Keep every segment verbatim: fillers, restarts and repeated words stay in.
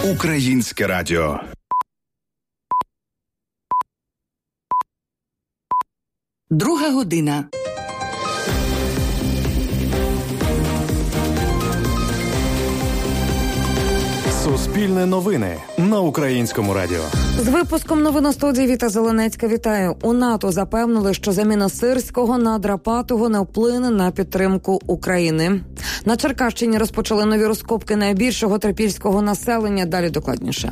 Українське радіо. Друга година. Суспільне новини на Українському радіо. З випуском новин у студії Віта Зеленецька. Вітаю. У НАТО запевнили, що заміна Сирського на Драпатого не вплине на підтримку України. На Черкащині розпочали нові розкопки найбільшого трипільського населення. Далі докладніше.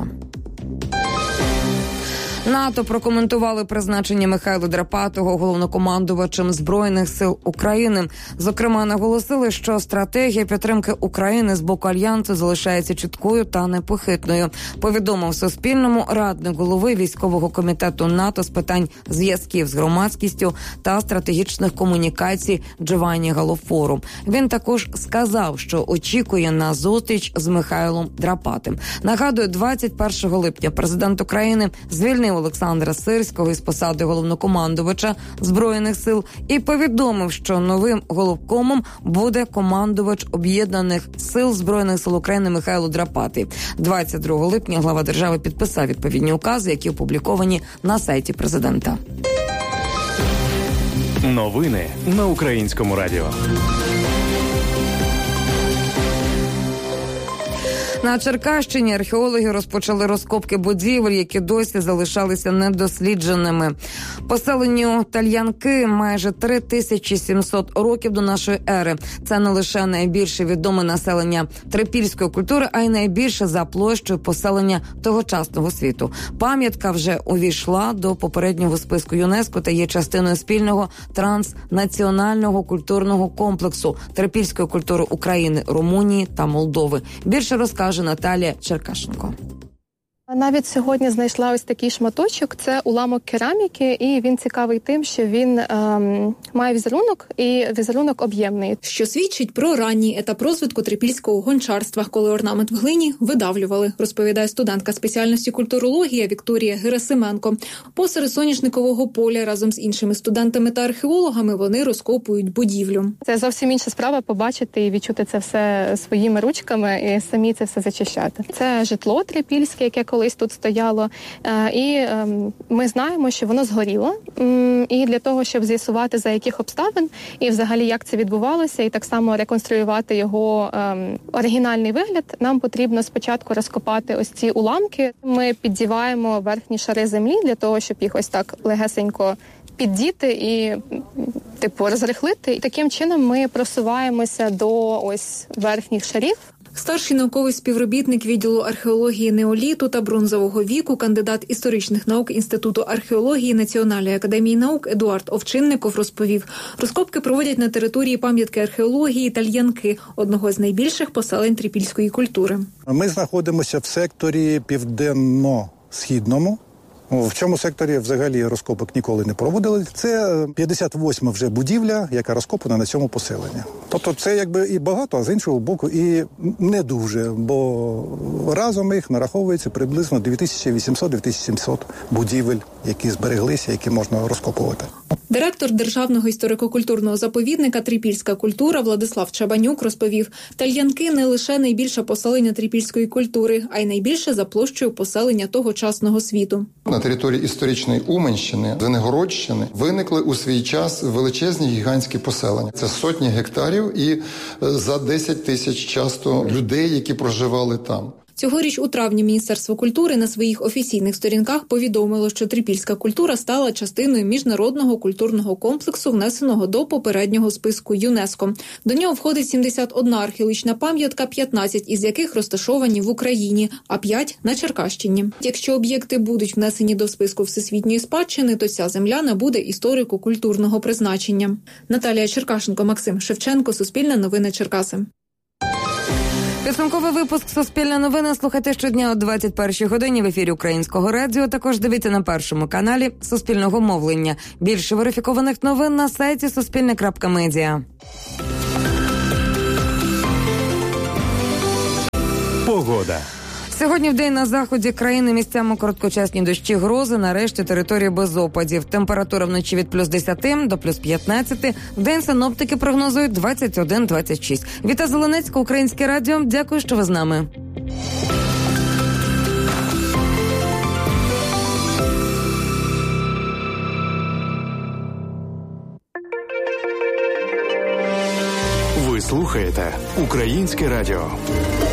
НАТО прокоментували призначення Михайла Драпатого головнокомандувачем Збройних сил України. Зокрема, наголосили, що стратегія підтримки України з боку Альянсу залишається чіткою та непохитною. Повідомив Суспільному радник голови військового комітету НАТО з питань зв'язків з громадськістю та стратегічних комунікацій Джованні Галофору. Він також сказав, що очікує на зустріч з Михайлом Драпатим. Нагадую, двадцять першого липня президент України звільнив Олександра Сирського із посади головнокомандувача Збройних сил і повідомив, що новим головкомом буде командувач Об'єднаних сил Збройних сил України Михайло Драпатий. двадцять другого липня глава держави підписав відповідні укази, які опубліковані на сайті президента. Новини на Українському радіо. На Черкащині археологи розпочали розкопки будівель, які досі залишалися недослідженими. Поселенню Тальянки майже три тисячі сімсот років до нашої ери. Це не лише найбільше відоме населення трипільської культури, а й найбільше за площею поселення тогочасного світу. Пам'ятка вже увійшла до попереднього списку ЮНЕСКО та є частиною спільного транснаціонального культурного комплексу трипільської культури України, Румунії та Молдови. Більше розкаже Наталія Черкашенко. Навіть сьогодні знайшла ось такий шматочок. Це уламок кераміки, і він цікавий тим, що він ем, має візерунок, і візерунок об'ємний. Що свідчить про ранній етап розвитку трипільського гончарства, коли орнамент в глині видавлювали, розповідає студентка спеціальності культурологія Вікторія Герасименко. Посеред соняшникового поля разом з іншими студентами та археологами вони розкопують будівлю. Це зовсім інша справа побачити і відчути це все своїми ручками і самі це все зачищати. Це житло трипільське, яке колись тут стояло, і ми знаємо, що воно згоріло. І для того, щоб з'ясувати, за яких обставин і взагалі як це відбувалося, і так само реконструювати його оригінальний вигляд, нам потрібно спочатку розкопати ось ці уламки. Ми піддіваємо верхні шари землі для того, щоб їх ось так легесенько піддіти і, типу, розрихлити. І таким чином ми просуваємося до ось верхніх шарів. Старший науковий співробітник відділу археології неоліту та бронзового віку, кандидат історичних наук Інституту археології Національної академії наук Едуард Овчинников розповів, розкопки проводять на території пам'ятки археології Тальянки, одного з найбільших поселень трипільської культури. Ми знаходимося в секторі південно-східному. В цьому секторі взагалі розкопок ніколи не проводили. Це п'ятдесят восьма вже будівля, яка розкопана на цьому поселенні. Тобто це якби і багато, а з іншого боку і не дуже, бо разом їх нараховується приблизно дві тисячі вісімсот - дві тисячі сімсот будівель, які збереглися, які можна розкопувати. Директор Державного історико-культурного заповідника «Трипільська культура» Владислав Чабанюк розповів, Тальянки не лише найбільше поселення трипільської культури, а й найбільше за площею поселення тогочасного світу. На території історичної Уманщини, Звенигородщини виникли у свій час величезні гігантські поселення. Це сотні гектарів і за десять тисяч часто людей, які проживали там. Цьогоріч у травні Міністерство культури на своїх офіційних сторінках повідомило, що трипільська культура стала частиною міжнародного культурного комплексу, внесеного до попереднього списку ЮНЕСКО. До нього входить сімдесят одна археологічна пам'ятка, п'ятнадцять із яких розташовані в Україні, а п'ять – на Черкащині. Якщо об'єкти будуть внесені до списку всесвітньої спадщини, то ця земля набуде історико-культурного призначення. Наталія Черкашенко, Максим Шевченко, Суспільне новини Черкаси. Підсумковий випуск «Суспільне новини» слухайте щодня о двадцять першій годині в ефірі Українського радіо. Також дивіться на Першому каналі Суспільного мовлення. Більше верифікованих новин на сайті суспільне крапка медіа. Погода. Сьогодні вдень на заході країни місцями короткочасні дощі, грози, нарешті території без опадів. Температура вночі від плюс десяти до плюс п'ятнадцяти. Вдень синоптики прогнозують двадцять один - двадцять шість. Віта Зеленецька, Українське радіо. Дякую, що ви з нами. слухаєте Українське радіо.